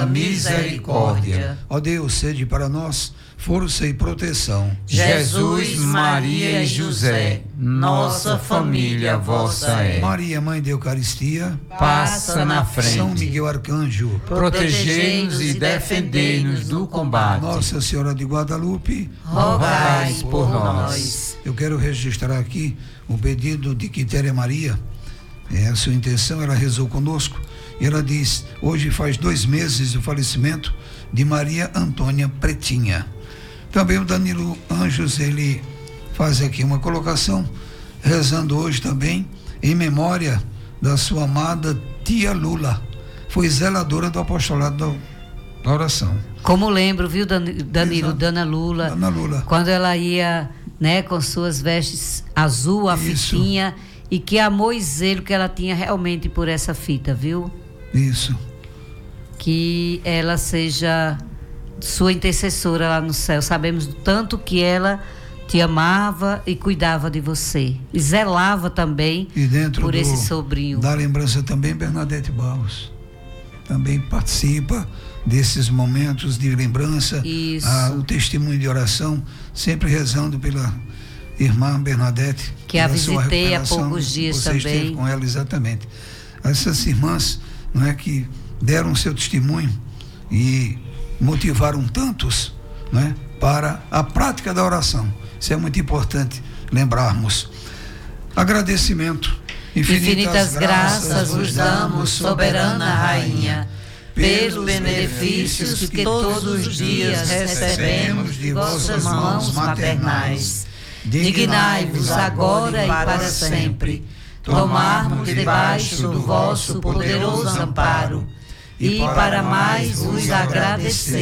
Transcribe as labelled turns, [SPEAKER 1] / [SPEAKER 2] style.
[SPEAKER 1] misericórdia.
[SPEAKER 2] Ó Deus, sede para nós força e proteção.
[SPEAKER 1] Jesus, Maria e José, nossa família vossa é.
[SPEAKER 2] Maria, Mãe da Eucaristia,
[SPEAKER 1] passa na frente.
[SPEAKER 2] São Miguel Arcanjo,
[SPEAKER 1] protegei-nos e defendei-nos do combate.
[SPEAKER 2] Nossa Senhora de Guadalupe,
[SPEAKER 1] rogai por nós.
[SPEAKER 2] Eu quero registrar aqui o pedido de Quitéria Maria. A sua intenção, ela rezou conosco e ela diz: hoje faz 2 meses do falecimento de Maria Antônia Pretinha. Também o Danilo Anjos, ele faz aqui uma colocação, rezando hoje também em memória da sua amada tia Lula, foi zeladora do apostolado da oração.
[SPEAKER 3] Como lembro, viu, Danilo, Dona Lula, quando ela ia, né, com suas vestes azul, a fitinha, e que amor e zelo que ela tinha realmente por essa fita, viu?
[SPEAKER 2] Isso.
[SPEAKER 3] Que ela seja sua intercessora lá no céu. Sabemos do tanto que ela te amava e cuidava de você. E zelava também por esse sobrinho.
[SPEAKER 2] Da lembrança também, Bernadette Barros. Também participa desses momentos de lembrança.
[SPEAKER 3] Isso.
[SPEAKER 2] O testemunho de oração, sempre rezando pela irmã Bernadette.
[SPEAKER 3] Que a visitei há poucos dias
[SPEAKER 2] você
[SPEAKER 3] também.
[SPEAKER 2] Esteve com ela, exatamente. Essas irmãs, não é, que deram seu testemunho e motivaram tantos, né, para a prática da oração. Isso é muito importante lembrarmos. Agradecimento.
[SPEAKER 3] Infinitas graças vos damos, soberana Rainha, pelos benefícios que todos os dias recebemos de vossas mãos maternais. Dignai-vos agora e para sempre tomarmos debaixo do vosso poderoso amparo, e para mais vos agradecer